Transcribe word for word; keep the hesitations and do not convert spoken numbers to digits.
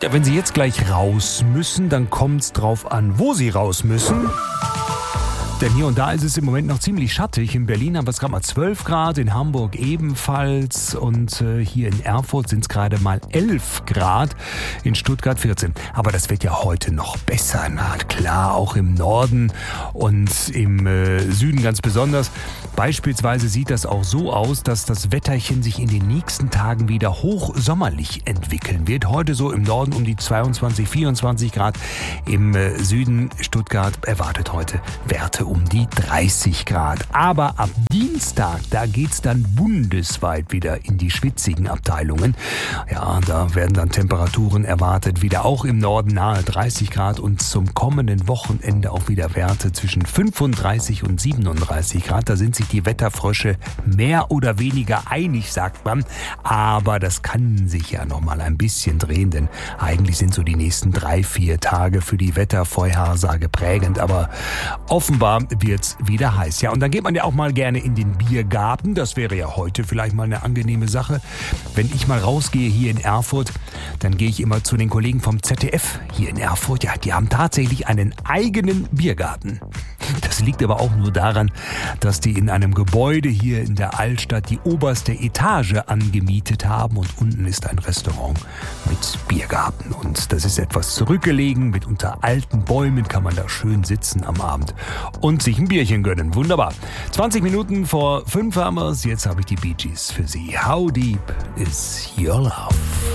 Ja, wenn Sie jetzt gleich raus müssen, dann kommt es drauf an, wo Sie raus müssen. Denn hier und da ist es im Moment noch ziemlich schattig. In Berlin haben wir es gerade mal zwölf Grad, in Hamburg ebenfalls und äh, hier in Erfurt sind es gerade mal elf Grad, in Stuttgart vierzehn. Aber das wird ja heute noch besser, na klar, auch im Norden und im äh, Süden ganz besonders. Beispielsweise sieht das auch so aus, dass das Wetterchen sich in den nächsten Tagen wieder hochsommerlich entwickeln wird. Heute so im Norden um die zweiundzwanzig, vierundzwanzig Grad, im äh, Süden Stuttgart erwartet heute Werte um die dreißig Grad. Aber ab Dienstag, da geht's dann bundesweit wieder in die schwitzigen Abteilungen. Ja, da werden dann Temperaturen erwartet, wieder auch im Norden nahe dreißig Grad und zum kommenden Wochenende auch wieder Werte zwischen fünfunddreißig und siebenunddreißig Grad. Da sind sich die Wetterfrösche mehr oder weniger einig, sagt man. Aber das kann sich ja noch mal ein bisschen drehen, denn eigentlich sind so die nächsten drei, vier Tage für die Wettervorhersage prägend. Aber offenbar wird's wieder heiß. Ja, und dann geht man ja auch mal gerne in den Biergarten. Das wäre ja heute vielleicht mal eine angenehme Sache. Wenn ich mal rausgehe hier in Erfurt, dann gehe ich immer zu den Kollegen vom Z D F hier in Erfurt. Ja, die haben tatsächlich einen eigenen Biergarten. Das liegt aber auch nur daran, dass die in einem Gebäude hier in der Altstadt die oberste Etage angemietet haben und unten ist ein Restaurant mit Biergarten. Und das ist etwas zurückgelegen, mit unter alten Bäumen kann man da schön sitzen am Abend und sich ein Bierchen gönnen. Wunderbar. zwanzig Minuten vor fünf haben wir's. Jetzt habe ich die Bee Gees für Sie. How deep is your love?